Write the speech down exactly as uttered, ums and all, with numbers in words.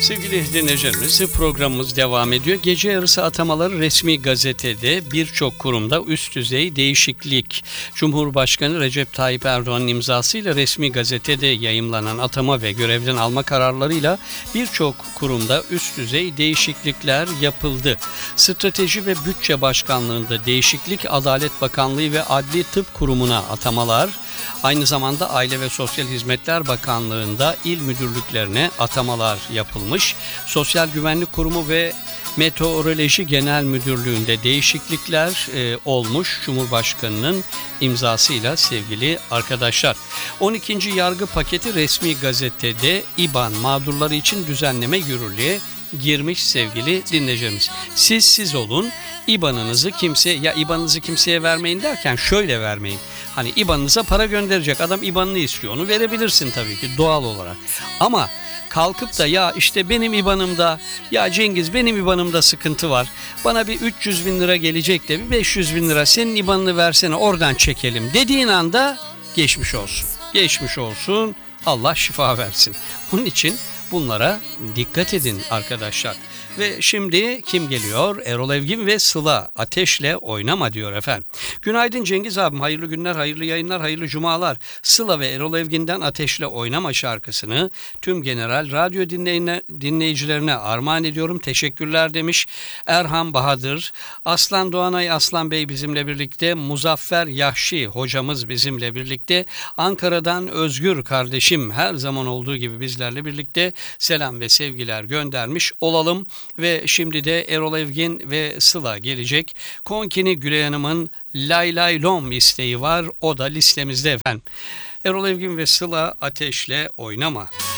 Sevgili dinleyicilerimiz, programımız devam ediyor. Gece yarısı atamaları resmi gazetede birçok kurumda üst düzey değişiklik. Cumhurbaşkanı Recep Tayyip Erdoğan'ın imzasıyla resmi gazetede yayımlanan atama ve görevden alma kararlarıyla birçok kurumda üst düzey değişiklikler yapıldı. Strateji ve Bütçe Başkanlığı'nda değişiklik, Adalet Bakanlığı ve Adli Tıp Kurumu'na atamalar, aynı zamanda Aile ve Sosyal Hizmetler Bakanlığı'nda il müdürlüklerine atamalar yapılmış. Sosyal Güvenlik Kurumu ve Meteoroloji Genel Müdürlüğü'nde değişiklikler e, olmuş Cumhurbaşkanı'nın imzasıyla sevgili arkadaşlar. on ikinci yargı paketi resmi gazetede İBAN mağdurları için düzenleme yürürlüğe girmiş sevgili dinleyicilerimiz. Siz siz olun, İBAN'ınızı kimseye, ya İBAN'ınızı kimseye vermeyin derken şöyle vermeyin. Hani İBAN'ınıza para gönderecek adam İBAN'ını istiyor, onu verebilirsin tabii ki doğal olarak. Ama kalkıp da ya işte benim İBAN'ımda, ya Cengiz benim İBAN'ımda sıkıntı var, bana bir üç yüz bin lira gelecek de bir beş yüz bin lira senin İBAN'ını versene oradan çekelim dediğin anda geçmiş olsun. Geçmiş olsun, Allah şifa versin. Bunun için bunlara dikkat edin arkadaşlar. Ve şimdi kim geliyor? Erol Evgin ve Sıla Ateş'le oynama diyor efendim. Günaydın Cengiz abim, hayırlı günler, hayırlı yayınlar, hayırlı cumalar. Sıla ve Erol Evgin'den Ateş'le oynama şarkısını tüm General Radyo dinleyicilerine armağan ediyorum. Teşekkürler demiş Erhan Bahadır. Aslan Doğanay Aslan Bey bizimle birlikte. Muzaffer Yahşi hocamız bizimle birlikte. Ankara'dan Özgür kardeşim her zaman olduğu gibi bizlerle birlikte selam ve sevgiler göndermiş olalım. Ve şimdi de Erol Evgin ve Sıla gelecek. Konkini Gülay Hanım'ın Lay Lay Lom isteği var. O da listemizde efendim. Erol Evgin ve Sıla Ateş'le oynama.